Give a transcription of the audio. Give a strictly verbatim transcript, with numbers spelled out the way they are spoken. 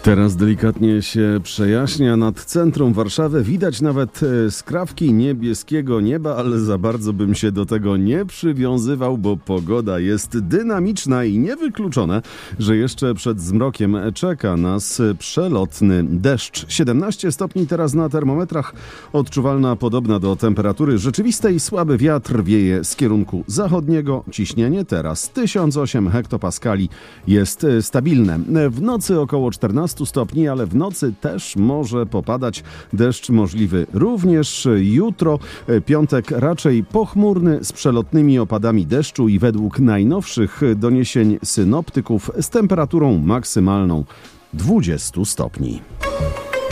Teraz delikatnie się przejaśnia nad centrum Warszawy. Widać nawet skrawki niebieskiego nieba, ale za bardzo bym się do tego nie przywiązywał, bo pogoda jest dynamiczna i niewykluczone, że jeszcze przed zmrokiem czeka nas przelotny deszcz. siedemnaście stopni teraz na termometrach, odczuwalna podobna do temperatury rzeczywistej. Słaby wiatr wieje z kierunku zachodniego. Ciśnienie teraz tysiąc osiem hektopaskali jest stabilne. W nocy około czternaście stopni, ale w nocy też może popadać deszcz, możliwy również jutro. Piątek raczej pochmurny z przelotnymi opadami deszczu i według najnowszych doniesień synoptyków z temperaturą maksymalną dwadzieścia stopni.